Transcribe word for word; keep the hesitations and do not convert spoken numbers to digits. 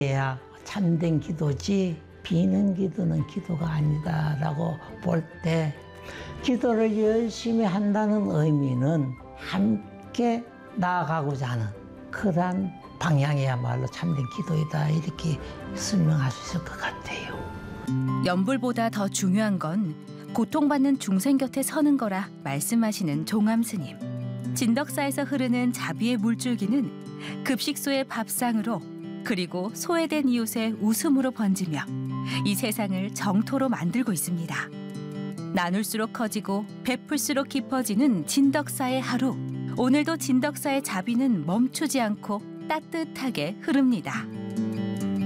야, 참된 기도지 비는 기도는 기도가 아니다라고 볼 때 기도를 열심히 한다는 의미는 함께 나아가고자 하는 그러한 방향이야말로 참된 기도이다 이렇게 설명할 수 있을 것 같아요. 연불보다 더 중요한 건 고통받는 중생 곁에 서는 거라 말씀하시는 종암 스님. 진덕사에서 흐르는 자비의 물줄기는 급식소의 밥상으로 그리고 소외된 이웃의 웃음으로 번지며 이 세상을 정토로 만들고 있습니다. 나눌수록 커지고 베풀수록 깊어지는 진덕사의 하루. 오늘도 진덕사의 자비는 멈추지 않고 따뜻하게 흐릅니다.